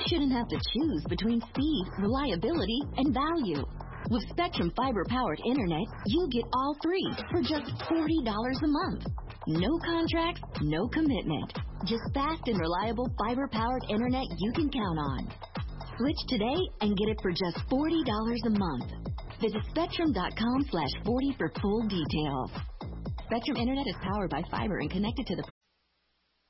shouldn't have to choose between speed, reliability, and value. With Spectrum fiber-powered internet, you get all three for just $40 a month. No contracts, no commitment. Just fast and reliable fiber-powered internet you can count on. Switch today and get it for just $40 a month. Visit Spectrum.com/40 for full details. Spectrum Internet is powered by fiber and connected to the